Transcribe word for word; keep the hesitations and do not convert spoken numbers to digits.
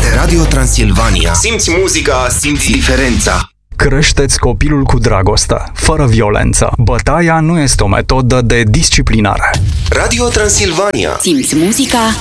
Este Radio Transilvania. Simți muzica, simți diferența. Creșteți copilul cu dragoste, fără violență. Bătaia nu este o metodă de disciplinare. Radio Transilvania. Simți muzica,